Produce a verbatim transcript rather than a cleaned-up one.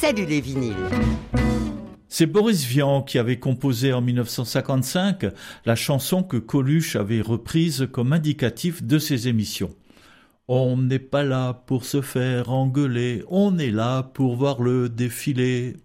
Salut les vinyles. C'est Boris Vian qui avait composé en mille neuf cent cinquante-cinq la chanson que Coluche avait reprise comme indicatif de ses émissions. On n'est pas là pour se faire engueuler, on est là pour voir le défilé.